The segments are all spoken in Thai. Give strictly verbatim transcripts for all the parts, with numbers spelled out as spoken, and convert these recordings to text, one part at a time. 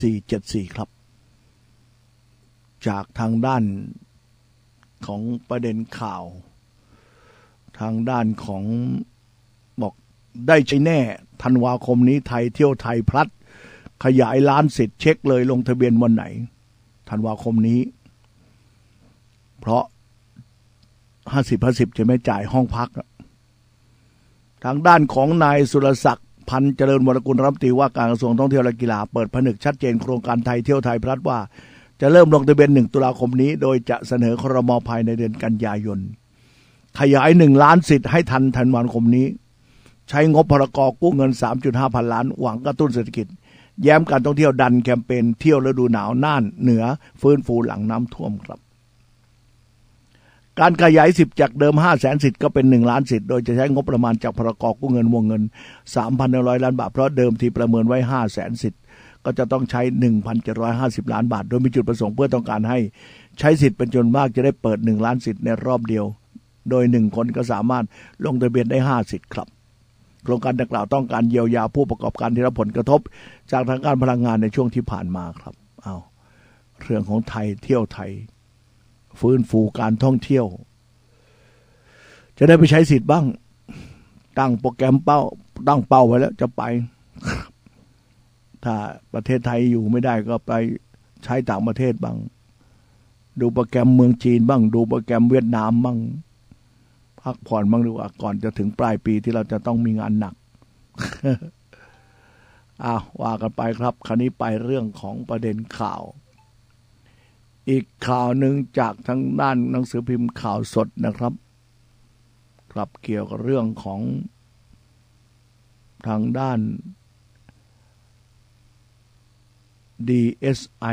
สี่เจ็ดสี่ครับจากทางด้านของประเด็นข่าวทางด้านของบอกได้ใช้แน่ธันวาคมนี้ไทยเที่ยวไทยพลัดขยายล้านสิทธิ์เช็คเลยลงทะเบียนวันไหนธันวาคมนี้เพราะห้าสิบ ห้าสิบจะไม่จ่ายห้องพักทางด้านของนายสุรศักดิ์พันเจริญวรกุลรัฐมนตรีว่าการกระทรวงท่องเที่ยวและกีฬาเปิดผนึกชัดเจนโครงการไทยเที่ยวไทยพลัดว่าจะเริ่มลงทะเบียนหนึ่งตุลาคมนี้โดยจะเสนอครม.ภายในเดือนกันยายนขยายหนึ่งล้านสิทธิ์ให้ทันธันวาคมนี้ใช้งบพรก.กู้เงิน สามจุดห้า พันล้านหวังกระตุ้นเศรษฐกิจแย้มการท่องเที่ยวดันแคมเปญเที่ยวฤดูหนาวน่านเหนือฟื้นฟูหลังน้ำท่วมครับการขยายสิทธิ์จากเดิม ห้าแสน สิทธิ์ก็เป็นหนึ่งล้านสิทธิ์โดยจะใช้งบประมาณจากพรก.กู้เงินวงเงิน สามพันหนึ่งร้อย ล้านบาทเพราะเดิมที่ประเมินไว้ ห้าแสน สิทธิ์ก็จะต้องใช้ หนึ่งพันเจ็ดร้อยห้าสิบ ล้านบาทโดยมีจุดประสงค์เพื่อต้องการให้ใช้สิทธิ์เป็นจำนวนมากจะได้เปิดหนึ่งล้านสิทธิ์ในรอบเดียวโดยหนึ่งคนก็สามารถลงทะเบียนได้ห้าสิทธิ์ครับโครงการดังกล่าวต้องการเยียวยาผู้ประกอบการที่รับผลกระทบจากทางการพลังงานในช่วงที่ผ่านมาครับเอาเรื่องของไทยเที่ยวไทยฟื้นฟูการท่องเที่ยวจะได้ไปใช้สิทธิ์บ้างตั้งโปรแกรมเป้าตั้งเป้าไว้แล้วจะไปถ้าประเทศไทยอยู่ไม่ได้ก็ไปใช้ต่างประเทศบ้างดูโปรแกรมเมืองจีนบ้างดูโปรแกรมเวียดนามบ้างพักผ่อนบ้างดีกว่าก่อนจะถึงปลายปีที่เราจะต้องมีงานหนัก อ้าวว่ากันไปครับคราวนี้ไปเรื่องของประเด็นข่าวอีกข่าวหนึ่งจากทางด้านหนังสือพิมพ์ข่าวสดนะครับครับเกี่ยวกับเรื่องของทางด้าน ดี เอส ไอ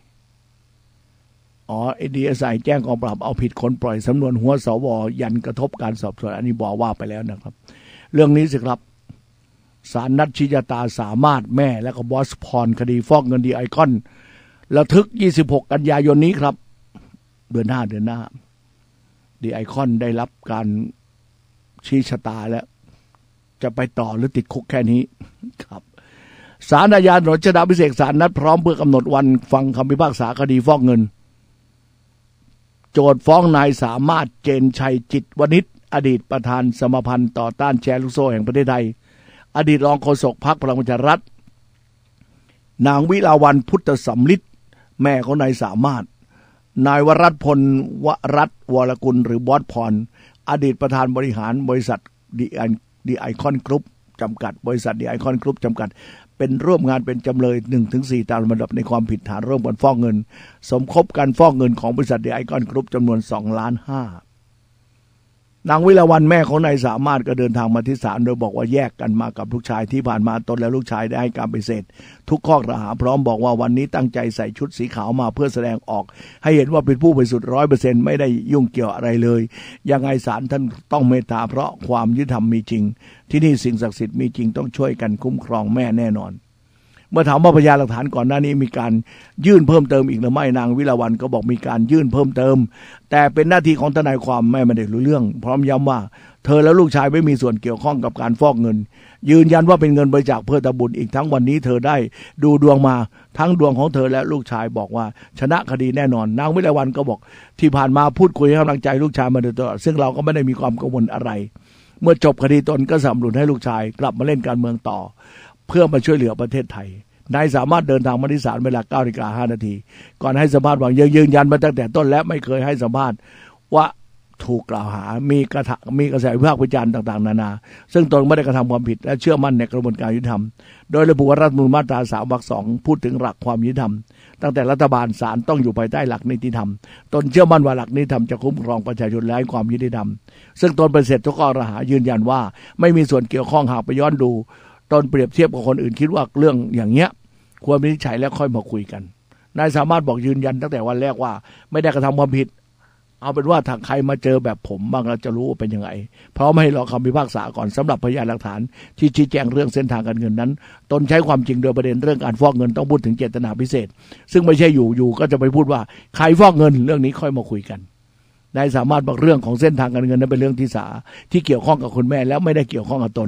อ๋อ ดี เอส ไอ แจ้งกองปราบเอาผิดคนปล่อยสำนวนหัวสวยันกระทบการสอบสวนอันนี้บอกว่าไปแล้วนะครับเรื่องนี้สิครับศาลนัดชิยตาสามารถแม่และก็บอสพรคดีฟอกเงินดีไอคอนระทึกยี่สิบหกกันยายนนี้ครับเดือนหน้าเดือนหน้าดีไอคอนได้รับการชี้ชะตาแล้วจะไปต่อหรือติดคุกแค่นี้ครับศาลอาญารัชดาภิเษกศาลนัดพร้อมเพื่อกำหนดวันฟังคำพิพากษาคดีฟอกเงินโจทก์ฟ้องนายสามารถเจนชัยจิตวณิชอดีตประธานสมาพันธ์ต่อต้านแชร์ลูกโซ่แห่งประเทศไทยอดีตรองโฆษกพรรคพลังประชารัฐนางวิลาวันพุทธสำลิดแม่ของนายสามารถนายวรัตน์พลวรัตน์วรกุลหรือบอสพรอดีตประธานบริหารบริษัทดีดีไอคอนกรุ๊ปจำกัดบริษัทดีไอคอนกรุ๊ปจำกัดเป็นร่วมงานเป็นจำเลย หนึ่งถึงสี่ ตามลำดับในความผิดฐานร่วมกันฟอกเงินสมคบกันฟอกเงินของบริษัทดีไอคอนกรุ๊ปจำนวนสองล้านห้านางวิลาวันแม่ของนายสามารถก็เดินทางมาที่ศาลโดยบอกว่าแยกกันมากับลูกชายที่ผ่านมาตนและลูกชายได้ให้การปฏิเสธทุกข้อกล่าวหาพร้อมบอกว่าวันนี้ตั้งใจใส่ชุดสีขาวมาเพื่อแสดงออกให้เห็นว่าเป็นผู้บริสุทธิ์ ร้อยเปอร์เซ็นต์ ไม่ได้ยุ่งเกี่ยวอะไรเลยยังไงศาลท่านต้องเมตตาเพราะความยุติธรรมมีจริงที่นี่สิ่งศักดิ์สิทธิ์มีจริงต้องช่วยกันคุ้มครองแม่แน่นอนเมื่อถามว่าพยานหลักฐานก่อนหน้านี้มีการยื่นเพิ่มเติมอีกหรือไม่นางวิลาวันก็บอกมีการยื่นเพิ่มเติมแต่เป็นหน้าที่ของทนายความแม่ไม่ได้รู้เรื่องพร้อมย้ำว่าเธอและลูกชายไม่มีส่วนเกี่ยวข้องกับการฟอกเงินยืนยันว่าเป็นเงินบริจาคเพื่อทำบุญอีกทั้งวันนี้เธอได้ดูดวงมาทั้งดวงของเธอและลูกชายบอกว่าชนะคดีแน่นอนนางวิลาวันก็บอกที่ผ่านมาพูดคุยให้กำลังใจลูกชายมาโดยตลอดซึ่งเราก็ไม่ได้มีความกังวลอะไรเมื่อจบคดีตนก็สนับสนุนให้ลูกชายกลับมาเล่นการเมืองต่อเพื่อมาช่วยเหลือประเทศไทยนายสามารถเดินทางมาที่ศาลเวลา เก้านาฬิกาห้านาทีก่อนให้สัมภาษณ์วางยืนยันมาตั้งแต่ต้นและไม่เคยให้สัมภาษณ์ว่าถูกกล่าวหามีกระทะมีกระแสวิพากษ์วิจารณ์ต่างๆนานาซึ่งตนไม่ได้กระทำความผิดและเชื่อมั่นในกระบวนการยุติธรรมโดยระบุว่ารัฐธรรมนูญมาตราสามวรรคสองพูดถึงหลักความยุติธรรมตั้งแต่รัฐบาลศาลต้องอยู่ภายใต้หลักนิติธรรมตนเชื่อมั่นว่าหลักนิติธรรมจะคุ้มครองประชาชนและให้ความยุติธรรมซึ่งตนปฏิเสธทุกข้อกล่าวหายืนยันว่าไม่มีส่วนเกี่ยวข้องหากไปย้อนดูตนเปรียบเทียบกับคนอื่นคิดว่าเรื่องอย่างเงี้ยควรวินิจฉัยแล้วค่อยมาคุยกันนายสามารถบอกยืนยันตั้งแต่วันแรกว่าไม่ได้กระทำความผิดเอาเป็นว่าถ้าใครมาเจอแบบผมบ้างเราจะรู้ว่าเป็นยังไงเพราะไม่ให้รอคำพิพากษาก่อนสำหรับพยานหลักฐานที่ชี้แจงเรื่องเส้นทางการเงินนั้นตนใช้ความจริงโดยประเด็นเรื่องการฟอกเงินต้องพูดถึงเจตนาพิเศษซึ่งไม่ใช่อยู่อยู่ก็จะไปพูดว่าใครฟอกเงินเรื่องนี้ค่อยมาคุยกันนายสามารถบอกเรื่องของเส้นทางการเงินนั้นเป็นเรื่องที่สาที่เกี่ยวข้องกับคุณแม่แล้วไม่ได้เกี่ยวข้องกับตน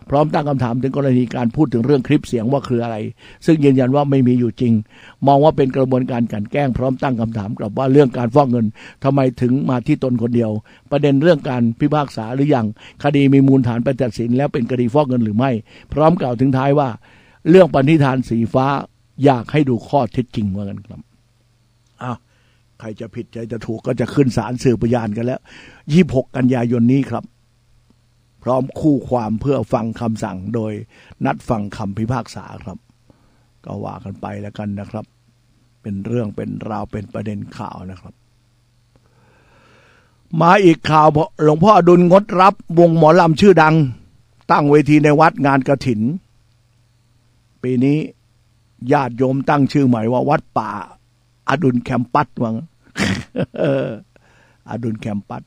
พร้อมตั้งคำถามถึงกรณีการพูดถึงเรื่องคลิปเสียงว่าคืออะไรซึ่งยืนยันว่าไม่มีอยู่จริงมองว่าเป็นกระบวนการกลั่นแกล้งพร้อมตั้งคำถามกลับว่าเรื่องการฟอกเงินทำไมถึงมาที่ตนคนเดียวประเด็นเรื่องการพิพากษาหรือยังคดีมีมูลฐานไปตัดสินแล้วเป็นคดีฟอกเงินหรือไม่พร้อมกล่าวถึงท้ายว่าเรื่องปณิธานสีฟ้าอยากให้ดูข้อเท็จจริงว่ากันครับอ้าวใครจะผิดใจจะถูกก็จะขึ้นศาลสืบพยานกันแล้วยี่สิบหกกันยายนนี้ครับพร้อมคู่ความเพื่อฟังคำสั่งโดยนัดฟังคำพิพากษาครับก็ว่ากันไปแล้วกันนะครับเป็นเรื่องเป็นราวเป็นประเด็นข่าวนะครับมาอีกข่าวหลวงพ่ออดุลงดรับวงหมอลำชื่อดังตั้งเวทีในวัดงานกฐินปีนี้ญาติโยมตั้งชื่อใหม่ว่าวัดป่าอดุลแคมปัสว่างั้น อดุลแคมปัส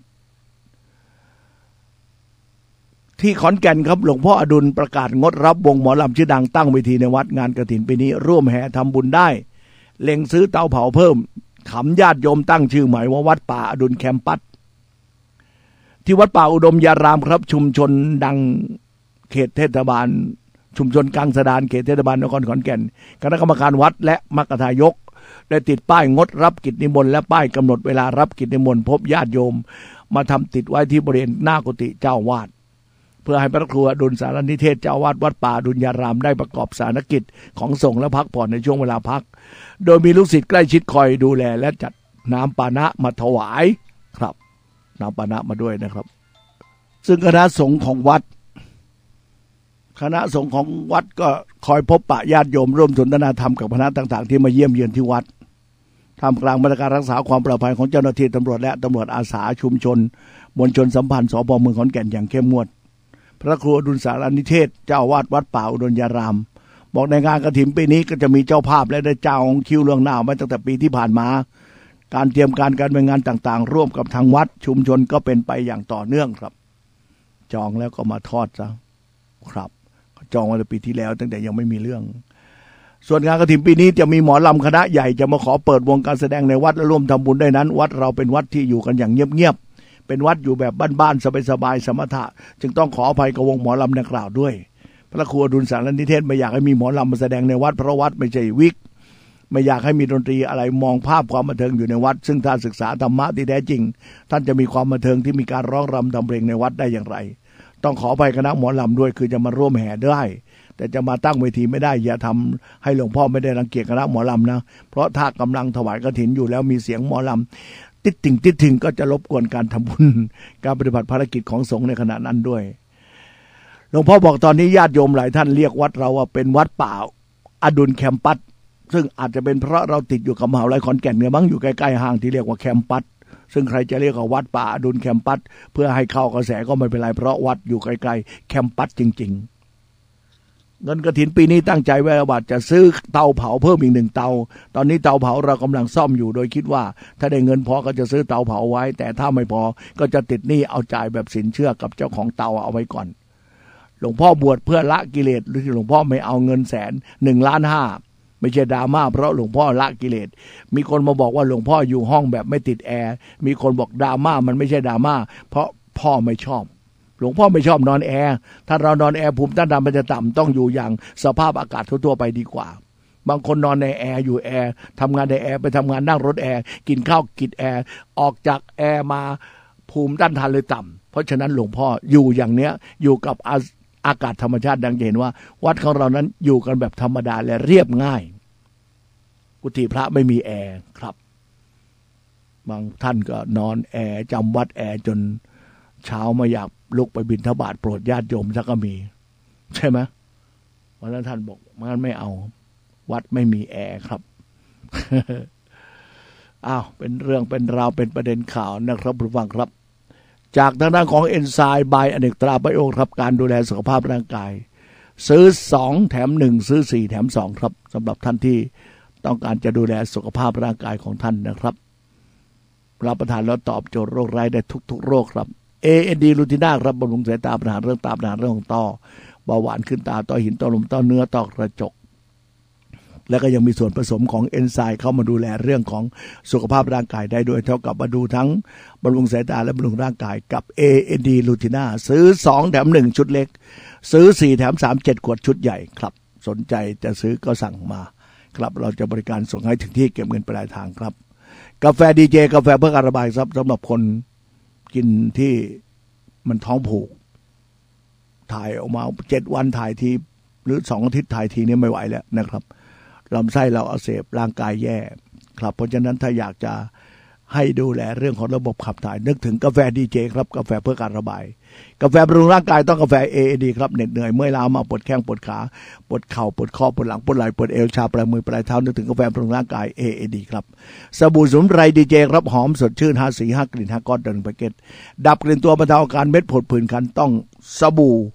ที่ขอนแก่นครับหลวงพ่ออดุลประกาศงดรับวงหมอลำชื่อดังตั้งเวทีในวัดงานกฐินปีนี้ร่วมแห่ทำบุญได้เล็งซื้อเตาเผาเพิ่มขำญาติโยมตั้งชื่อใหม่ว่าวัดป่าอดุลแคมปัสที่วัดป่าอุดมยารามครับชุมชนดังเขตเทศบาลชุมชนกลางสะดานเขตเทศบาลนครขอนแก่นคณะกรรมการวัดและมคทายกได้ติดป้ายงดรับกิจนิมนต์และป้ายกำหนดเวลารับกิจนิมนต์พบญาติโยมมาทำติดไว้ที่บริเวณหน้ากุฏิเจ้าวาดเพื่อให้พระครูอดุลสารนิเทศเจ้าวาดวัดป่าอดุลยารามได้ประกอบสารกิจของสงฆ์และพักผ่อนในช่วงเวลาพักโดยมีลูกศิษย์ใกล้ชิดคอยดูแลและจัดน้ำปานะมาถวายครับน้ำปานะมาด้วยนะครับซึ่งคณะสงฆ์ของวัดคณะสงฆ์ของวัดก็คอยพบปะญาติโยมร่วมสนทนาธรรมกับคณะต่างๆที่มาเยี่ยมเยือนที่วัดท่ามกลางมาตรการรักษาความปลอดภัยของเจ้าหน้าที่ตำรวจและตำรวจอาสาชุมชนมวลชนสัมพันธ์สภ.เมืองขอนแก่นอย่างเข้มงวดพระครูอดุลสารนิเทศเจ้าวาดวัดป่าอุดมยารามบอกในงานกฐินปีนี้ก็จะมีเจ้าภาพและได้เจ้าของคิวเรื่องหน้ามาตั้งแต่ปีที่ผ่านมาการเตรียมการการดำเนินงานต่างๆร่วมกับทางวัดชุมชนก็เป็นไปอย่างต่อเนื่องครับจองแล้วก็มาทอดซะครับจองมาตั้งปีที่แล้วตั้งแต่ยังไม่มีเรื่องส่วนงานกฐินปีนี้จะมีหมอลำคณะใหญ่จะมาขอเปิดวงการแสดงในวัดและร่วมทำบุญได้นั้นวัดเราเป็นวัดที่อยู่กันอย่างเงียบๆเป็นวัดอยู่แบบบ้านๆสบายๆสมถะจึงต้องขออภัยกับวงหมอลำดังกล่าวด้วยพระครูอดุลสารนิเทศไม่อยากให้มีหมอลำมาแสดงในวัดเพราะวัดไม่ใช่วิกไม่อยากให้มีดนตรีอะไรมองภาพความบันเทิงอยู่ในวัดซึ่งถ้าศึกษาธรรมะที่แท้จริงท่านจะมีความบันเทิงที่มีการร้องรำทำเพลงในวัดได้อย่างไรต้องขออภัยคณะหมอลำด้วยคือจะมาร่วมแห่ได้แต่จะมาตั้งเวทีไม่ได้อย่าทำให้หลวงพ่อไม่ได้รังเกียจคณะหมอลำนะเพราะถ้ากำลังถวายกฐินอยู่แล้วมีเสียงหมอลำติดติ่งติดติ่งก็จะรบกวนการทำบุญการปฏิบัติภารกิจของสงฆ์ในขณะนั้นด้วยหลวงพ่อบอกตอนนี้ญาติโยมหลายท่านเรียกวัดเราว่าเป็นวัดป่าอดุลแคมปัสซึ่งอาจจะเป็นเพราะเราติดอยู่กับมหาวิทยาลัยขอนแก่นเนี่ยมั้งอยู่ใกล้ๆห้างที่เรียกว่าแคมปัสซึ่งใครจะเรียกว่าวัดป่าอดุลแคมปัสเพื่อให้เข้ากระแสก็ไม่เป็นไรเพราะวัดอยู่ไกลๆแคมปัสจริงๆเงินกฐินปีนี้ตั้งใจไว้ว่าจะซื้อเตาเผาเพิ่มอีกหนึ่งเตาตอนนี้เตาเผาเรากำลังซ่อมอยู่โดยคิดว่าถ้าได้เงินพอก็จะซื้อเตาเผาไว้แต่ถ้าไม่พอก็จะติดหนี้เอาจ่ายแบบสินเชื่อกับเจ้าของเตาเอาไว้ก่อนหลวงพ่อบวชเพื่อละกิเลสหรือหลวงพ่อไม่เอาเงินแสนหนึ่งล้านห้าไม่ใช่ดราม่าเพราะหลวงพ่อละกิเลสมีคนมาบอกว่าหลวงพ่ออยู่ห้องแบบไม่ติดแอร์มีคนบอกดราม่ามันไม่ใช่ดราม่าเพราะพ่อไม่ชอบหลวงพ่อไม่ชอบนอนแอร์ถ้าเรานอนแอร์ภูมิต้านทานมันจะต่ำต้องอยู่อย่างสภาพอากาศทั่วๆไปดีกว่าบางคนนอนในแอร์อยู่แอร์ทำงานในแอร์ไปทำงานนั่งรถแอร์กินข้าวกินแอร์ออกจากแอร์มาภูมิต้านทานเลยต่ำเพราะฉะนั้นหลวงพ่ออยู่อย่างเนี้ยอยู่กับอากาศธรรมชาติดังเห็นว่าวัดของเรานั้นอยู่กันแบบธรรมดาและเรียบง่ายกุฏิพระไม่มีแอร์ครับบางท่านก็นอนแอร์จำวัดแอร์จนเช้ามาอยากลุกไปบิณฑบาตโปรดญาติโยมสักก็มีใช่ไหมวันนั้นท่านบอกมันไม่เอาวัดไม่มีแอร์ครับ อ้าวเป็นเรื่องเป็นราวเป็นประเด็นข่าวนะครับผู้ฟังครับจากทางด้านของเอนไซม์ไบอเนกตราไบโอครับการดูแลสุขภาพร่างกายซื้อสองแถมหนึ่งซื้อสี่แถมสองครับสำหรับท่านที่ต้องการจะดูแลสุขภาพร่างกายของท่านนะครับรับประทานแล้วตอบโจทย์โรคร้ายได้ทุกๆโรคครับ เอ เอ็น ดี ลูติน่าครับบำรุงสายตาปัญหาเรื่องตาปัญหาเรื่องของต้อเบาหวานขึ้นตาต้อหินต้อลมต้อเนื้อต้อกระจกแล้วก็ยังมีส่วนผสมของเอนไซม์เข้ามาดูแลเรื่องของสุขภาพร่างกายได้ด้วยเท่ากับมาดูทั้งบำรุงสายตาและบำรุงร่างกายกับ เอ เอ็น ดี Lutina ซื้อสองแถมหนึ่งชุดเล็กซื้อสี่แถมสาม เจ็ดขวดชุดใหญ่ครับสนใจจะซื้อก็สั่งมาครับเราจะบริการส่งให้ถึงที่เก็บเงินปลายทางครับกาแฟดีเจกาแฟเพื่อการระบายครับสำหรับคนกินที่มันท้องผูกถ่ายออกมาเจ็ดวันถ่ายทีหรือสองอาทิตย์ถ่ายทีนี้ไม่ไหวแล้วนะครับลำไส้เราอักเสบร่างกายแย่ครับเพราะฉะนั้นถ้าอยากจะให้ดูแลเรื่องของระบบขับถ่ายนึกถึงกาแฟดีเจครับกาแฟเพื่อการระบายกาแฟบำรุงร่างกายต้องกาแฟ เอ เอ็น ดี ครับเหน็ดเหนื่อยเมื่อยล้ามาปวดแข้งปวดขาปวดเข่าปวดข้อปวดหลังปวดไหล่ปวดเอวชาปลายมือปลายเท้านึกถึงกาแฟบำรุงร่างกาย เอ เอ็น ดี ครับสบู่สมุนไพรดีเจครับหอมสดชื่นห้าสีห้ากลิ่นห้าก้อนหนึ่งแพ็คเกจดับกลิ่นตัวบรรเทาอาการเม็ดผดผื่นคันต้องสบู่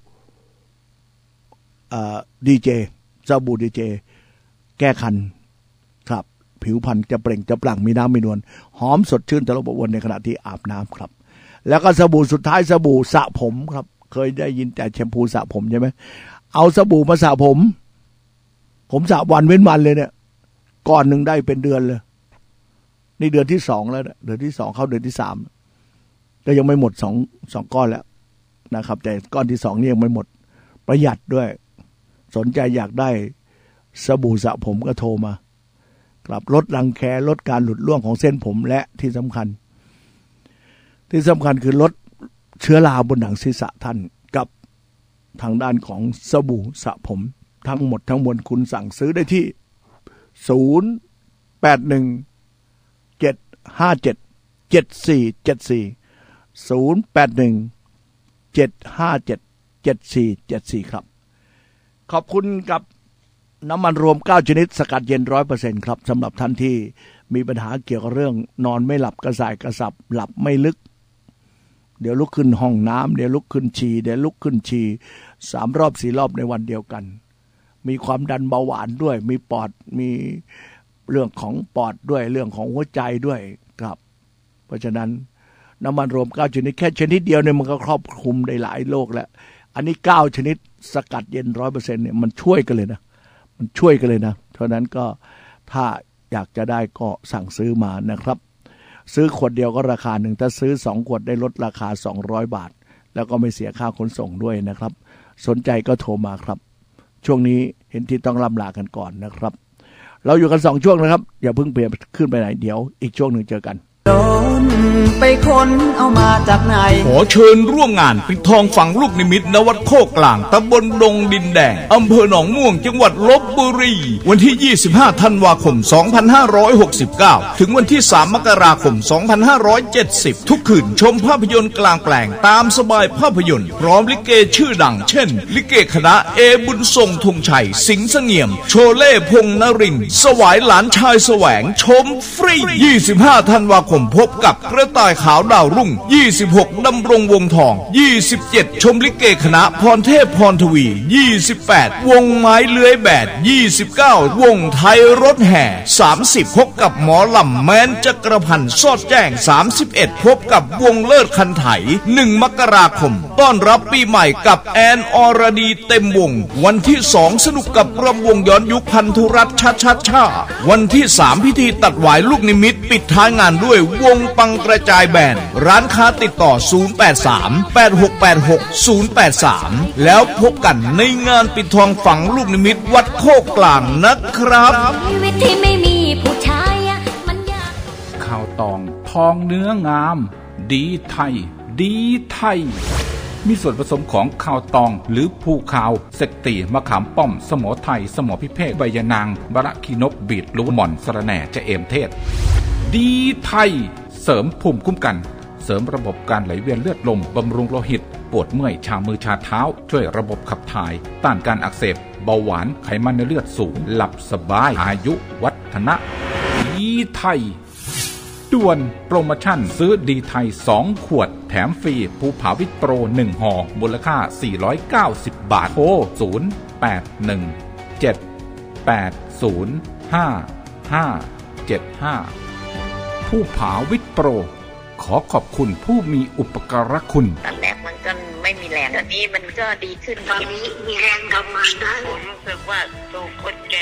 ดีเจสบู่ดีเจแก้คันครับผิวพรรณจะเปล่งจะปลั่งมีน้ำมีนวลหอมสดชื่นตลบอบอวนในขณะที่อาบน้ำครับแล้วก็สบู่สุดท้ายสบู่สระผมครับเคยได้ยินแต่แชมพูสระผมใช่ไหมเอาสบู่มาสระผมผมสระวันเว้นวันเลยเนี่ยก้อนหนึ่งได้เป็นเดือนเลยนี่เดือนที่สองแล้วเดือนที่สองเข้าเดือนที่สามก็ยังไม่หมดสองสองก้อนแล้วนะครับแต่ก้อนที่สองนี่ยังไม่หมดประหยัดด้วยสนใจอยากได้สบู่สระผมก็โทรมาครับลดรังแคลดการหลุดร่วงของเส้นผมและที่สำคัญที่สำคัญคือลดเชื้อราบนหนังศีรษะท่านกับทางด้านของสบู่สระผมทั้งหมดทั้งมวลคุณสั่งซื้อได้ที่ศูนย์ แปด หนึ่ง เจ็ด ห้า เจ็ด เจ็ด สี่ เจ็ด สี่ ศูนย์ แปด หนึ่ง เจ็ด ห้า เจ็ด เจ็ด สี่ เจ็ด สี่ครับขอบคุณกับน้ำมันรวมเก้าชนิดสกัดเย็น ร้อยเปอร์เซ็นต์ ครับสำหรับท่านที่มีปัญหาเกี่ยวกับเรื่องนอนไม่หลับกระส่ายกระสับหลับไม่ลึกเดี๋ยวลุกขึ้นห้องน้ำเดี๋ยวลุกขึ้นฉี่เดี๋ยวลุกขึ้นฉี่สามรอบสี่รอบในวันเดียวกันมีความดันเบาหวานด้วยมีปอดมีเรื่องของปอดด้วยเรื่องของหัวใจด้วยครับเพราะฉะนั้นน้ำมันรวมเก้าชนิดแค่ชนิดเดียวเนี่ยมันก็ครอบคลุมได้หลายโรคแล้วอันนี้เก้าชนิดสกัดเย็น ร้อยเปอร์เซ็นต์ เนี่ยมันช่วยกันเลยนะมันช่วยกันเลยนะเพราะนั้นก็ถ้าอยากจะได้ก็สั่งซื้อมานะครับซื้อขวดเดียวก็ราคาหนึ่งถ้าซื้อสองขวดได้ลดราคาสองร้อยบาทแล้วก็ไม่เสียค่าขนส่งด้วยนะครับสนใจก็โทรมาครับช่วงนี้เห็นที่ต้องล่ำลากันก่อนนะครับเราอยู่กันสองช่วงนะครับอย่าเพิ่งเปลี่ยนขึ้นไปไหนเดี๋ยวอีกช่วงหนึ่งเจอกันโดนไปค้นเอามาจากไหนขอเชิญร่วมงานปิดทองฝังลูกนิมิตณวัดโคกลางตำบลดงดินแดงอำเภอหนองม่วงจังหวัดลพบุรีวันที่ยี่สิบห้าธันวาคมสองพันห้าร้อยหกสิบเก้าถึงวันที่สามมกราคมสองพันห้าร้อยเจ็ดสิบทุกคืนชมภาพยนตร์กลางแปลงตามสบายภาพยนตร์พร้อมลิเกชื่อดังเช่นลิเกคณะเอบุญทรงธงชัยสิงห์เสงี่ยมโชเล่พงษ์นรินทร์สวายหลานชายแสวงชมฟรียี่สิบห้าธันวาคมพบกับกระต่ายขาวดาวรุ่งยี่สิบหกดำรงวงทองยี่สิบเจ็ดชมลิเกคณะพรเทพพรทวียี่สิบแปดวงไม้เลื้อยแบดยี่สิบเก้าวงไทยรถแห่สามสิบพบกับหมอลำแม้นจักรพันธ์สอดแจ้งสามสิบเอ็ดพบกับวงเลิศคันไถหนึ่งมกราคมต้อนรับปีใหม่กับแอนอรดีเต็มวงวันที่สองสนุกกับรำวงย้อนยุคพันธุรัตน์ชัดชัดชาวันที่สามพิธีตัดหวายลูกนิมิตปิดท้ายงานด้วยวงปังกระจายแบนร้านค้าติดต่อศูนย์ แปด สาม แปด หก แปด หก ศูนย์ แปด สามแล้วพบกันในงานปิดทองฝังลูกนิมิตวัดโคกกลางนะครับชีวิตที่ไม่มีผู้ชายมันยากข้าวตองทองเนื้องามดีไทยดีไทยมีส่วนผสมของข้าวตองหรือภูขาวเสกตีมะขามป้อมสมอไทยสมอพิเภกใบยะนางบะระคีนกบีดลูกหม่อนสะระแหน่จะเอมเทศดีไทยเสริมภูมิคุ้มกันเสริมระบบการไหลเวียนเลือดลมบำรุงโลหิตปวดเมื่อยชามือชาเท้าช่วยระบบขับถ่ายต้านการอักเสบเบาหวานไขมันในเลือดสูงหลับสบายอายุวัฒนะดีไทยด่วนโปรโมชั่นซื้อดีไทยสองขวดแถมฟรีภูผาวิตโปรหนึ่งห่อมูลค่าสี่ร้อยเก้าสิบบาทโทรศูนย์ แปด หนึ่ง เจ็ด แปด ศูนย์ ห้า ห้า เจ็ด ห้าผู้ผาวิตโปรขอขอบคุณผู้มีอุปการะคุณตอนแรกมันก็ไม่มีแรงตอนนี้มันก็ดีขึ้นตอนนี้มีแรงทำงานได้ผมรู้สึกว่าตัวคนแก่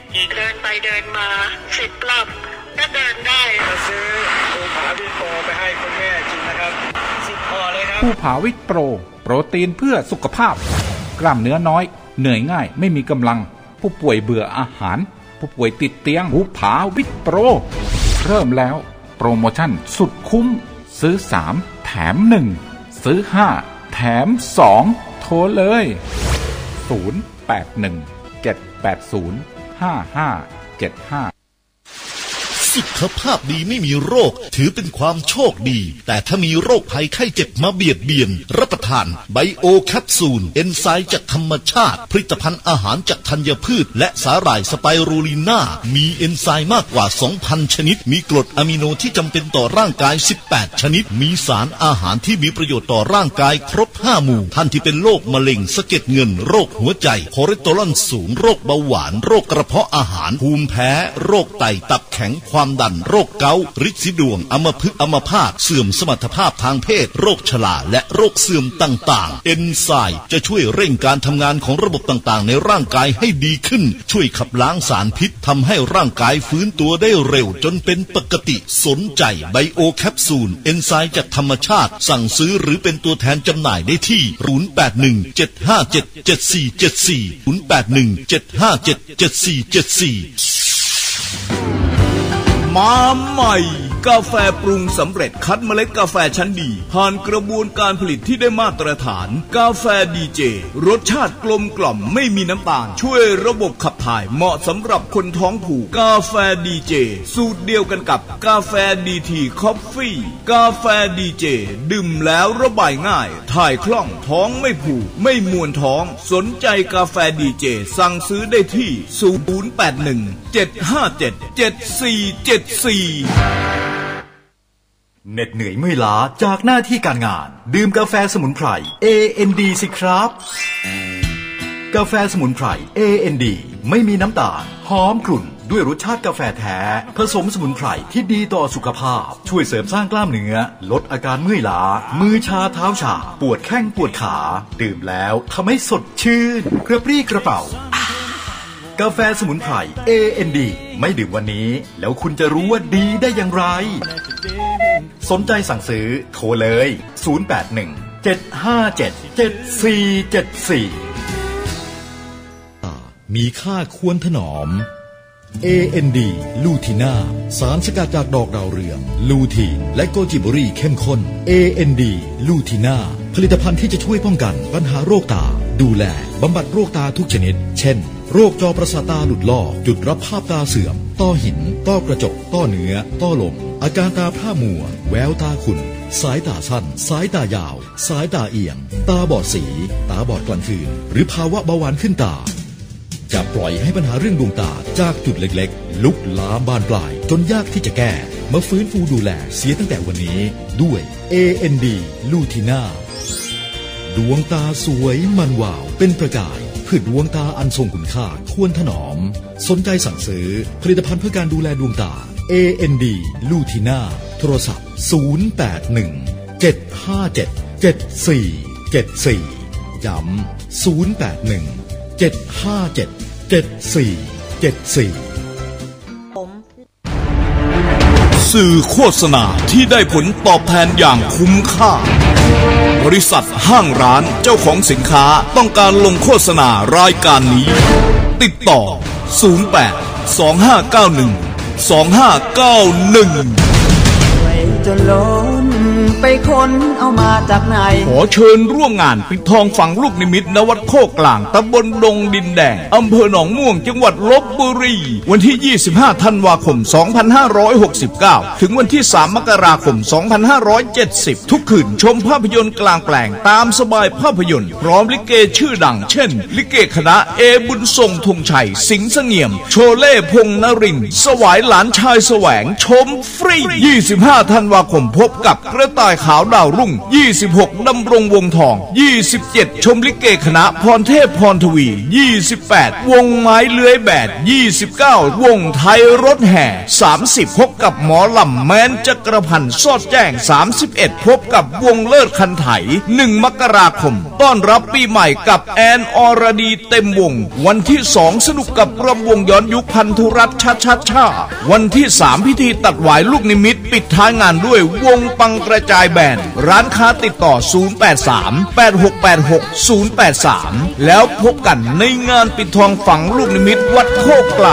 เดินไปเดินมาสิบรอบก็เดินได้มาซื้อภูผาวิตโปรไปให้คุณแม่กินนะครับสิบห่อเลยครับภูผาวิตโปรโปรตีนเพื่อสุขภาพกล้ามเนื้อน้อยเหนื่อยง่ายไม่มีกำลังผู้ป่วยเบื่ออาหารผู้ป่วยติดเตียงภูผาวิตโปรเริ่มแล้วโปรโมชั่นสุดคุ้มซื้อสามแถมหนึ่งซื้อห้าแถมสองโทรเลยศูนย์ แปด หนึ่ง เจ็ด แปด ศูนย์ ห้า ห้า เจ็ด ห้าสุขภาพดีไม่มีโรคถือเป็นความโชคดีแต่ถ้ามีโรคภัยไข้เจ็บมาเบียดเบียนรับประทานไบโอแคปซูลเอนไซม์จากธรรมชาติผลิตภัณฑ์อาหารจากธัญพืชและสาหร่ายสไปรูลิน่ามีเอนไซม์มากกว่า สองพัน ชนิดมีกรดอะมิโนที่จำเป็นต่อร่างกายสิบแปดชนิดมีสารอาหารที่มีประโยชน์ต่อร่างกายครบห้าหมู่ท่านที่เป็นโรคมะเร็งสะเก็ดเงินโรคหัวใจคอเลสเตอรอลสูงโรคเบาหวานโรคกระเพาะอาหารภูมิแพ้โรคไตตับแข็งความดันโรคเกาต์ฤทธิ์สีดวงอัมพฤกษ์อัมพาตเสื่อมสมรรถภาพทางเพศโรคชราและโรคเสื่อมต่างๆเอนไซม์จะช่วยเร่งการทำงานของระบบต่างๆในร่างกายให้ดีขึ้นช่วยขับล้างสารพิษทำให้ร่างกายฟื้นตัวได้เร็วจนเป็นปกติสนใจไบโอแคปซูลเอนไซม์จากธรรมชาติสั่งซื้อหรือเป็นตัวแทนจำหน่ายได้ที่ศูนย์ แปด หนึ่ง เจ็ด ห้า เจ็ด เจ็ด สี่ เจ็ด สี่ ศูนย์ แปด หนึ่ง เจ็ด ห้า เจ็ด เจ็ด สี่ เจ็ด สี่มาใหม่กาแฟปรุงสำเร็จคัดเมล็ดกาแฟชั้นดีผ่านกระบวนการผลิตที่ได้มาตรฐานกาแฟดีเจรสชาติกลมกล่อมไม่มีน้ำตาลช่วยระบบขับถ่ายเหมาะสำหรับคนท้องผูกกาแฟดีเจสูตรเดียวกันกับกาแฟดีทีคอฟฟี่กาแฟดีเจดื่มแล้วระบายง่ายถ่ายคล่องท้องไม่ผูกไม่มวนท้องสนใจกาแฟดีเจสั่งซื้อได้ที่ศูนย์ แปด หนึ่ง เจ็ด ห้า เจ็ด เจ็ด สี่ เจ็ด สี่เหน็ดเหนื่อยเมื่อยล้าจากหน้าที่การงานดื่มกาแฟสมุนไพร เอ เอ็น ดี สิครับกาแฟสมุนไพร เอ เอ็น ดี ไม่มีน้ำตาลหอมกลุ่นด้วยรสชาติกาแฟแท้ผสมสมุนไพรที่ดีต่อสุขภาพช่วยเสริมสร้างกล้ามเนื้อลดอาการเมื่อยล้ามือชาเท้าชาปวดแข้งปวดขาดื่มแล้วทำให้สดชื่นกระปรี้กระเป๋ากาแฟสมุนไพร เอ เอ็น ดี ไม่ดื่มวันนี้แล้วคุณจะรู้ว่าดีได้อย่างไรสนใจสั่งซื้อโทรเลยศูนย์ แปด หนึ่ง เจ็ด ห้า เจ็ด เจ็ด สี่ เจ็ด สี่มีค่าควรถนอม เอ เอ็น ดี ลูทีน่าสารสกัดจากดอกดาวเรืองลูทีนและโกจิบรีเข้มข้น เอ เอ็น ดี ลูทีน่าผลิตภัณฑ์ที่จะช่วยป้องกันปัญหาโรคตาดูแลบำบัดโรคตาทุกชนิดเช่นโรคจอประสาทตาหลุดลอกจุดรับภาพตาเสื่อมต้อหินต้อกระจกต้อเนื้อต้อลมอาการตาพร่ามัวแววตาขุ่นสายตาสั้นสายตายาวสายตาเอียงตาบอดสีตาบอดกลางคืนหรือภาวะเบาหวานขึ้นตาจะปล่อยให้ปัญหาเรื่องดวงตาจากจุดเล็กๆลุกลามบานปลายจนยากที่จะแก้มาฟื้นฟูดูแลเสียตั้งแต่วันนี้ด้วย เอ เอ็น ดี ลูทีน่าดวงตาสวยมันวาวเป็นประกายเพื่อดวงตาอันทรงคุณค่าควรถนอมสนใจสั่งซื้อผลิตภัณฑ์เพื่อการดูแลดวงตา เอ เอ็น ดี ลูทีน่าโทรศัพท์ศูนย์ แปด หนึ่ง เจ็ด ห้า เจ็ด เจ็ด สี่ เจ็ด สี่ย้ำศูนย์ แปด หนึ่ง เจ็ด ห้า เจ็ด เจ็ด สี่ เจ็ด สี่สื่อโฆษณาที่ได้ผลตอบแทนอย่างคุ้มค่าบริษัทห้างร้านเจ้าของสินค้าต้องการลงโฆษณารายการนี้ติดต่อศูนย์ แปด สอง ห้า เก้า หนึ่ง สอง ห้า เก้า หนึ่งจนล้นไปค้นเอามาจากไหนขอเชิญร่วมงานปิดทองฝังลูกนิมิตณวัดโคกกลางตำบลดงดินแดงอำเภอหนองม่วงจังหวัดลพบุรีวันที่ยี่สิบห้าธันวาคมสองพันห้าร้อยหกสิบเก้าถึงวันที่สามมกราคมสองพันห้าร้อยเจ็ดสิบทุกคืนชมภาพยนตร์กลางแปลงตามสบายภาพยนตร์พร้อมลิเกชื่อดังเช่นลิเกคณะเอบุญทรงธงชัยสิงห์เสงี่ยมโชเล่พงษ์นรินทร์สวายหลานชายแสวงชมฟรียี่สิบห้าธันวาคมพบกับกระต่ายอยขาวดาวรุ่งยี่สิบหกดำรงวงทองยี่สิบเจ็ดชมลิเกคณะพรเทพพรทวียี่สิบแปดวงไม้เลื้อยแบดยี่สิบเก้าวงไทยรถแห่สามสิบพบกับหมอลำแม้นจักรพันธ์สอดแจ้งสามสิบเอ็ดพบกับวงเลิศคันไถหนึ่งมกราคมต้อนรับปีใหม่กับแอนอรดีเต็มวงวันที่สองสนุกกับรำวงย้อนยุคพันธุรัตน์ชาชาชาวันที่สามพิธีตัดหวายลูกนิมิตปิดท้ายงานด้วยวงปังกระจายแบนด์ร้านค้าติดต่อศูนย์ แปด สาม แปด หก แปด หก ศูนย์ แปด สามแล้วพบกันในงานปิดทองฝังลูกนิมิตวัดโคกกลาง